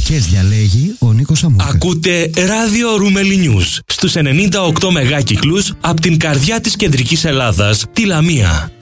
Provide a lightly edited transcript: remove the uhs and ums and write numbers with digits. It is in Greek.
Μουσικές διαλέγει ο Νίκος Αμούκας. Ακούτε ράδιο Ρούμελι News στους 98 μεγάκυκλους από την καρδιά της κεντρικής Ελλάδας, τη Λαμία.